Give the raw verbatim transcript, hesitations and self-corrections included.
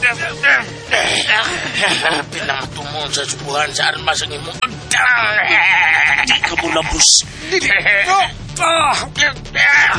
Pinang tumon sa subuhan saan masangin mo. Di ka mo nabus.